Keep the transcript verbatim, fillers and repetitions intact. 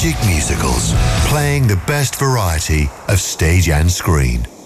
Magic Musicals, playing the best variety of stage and screen.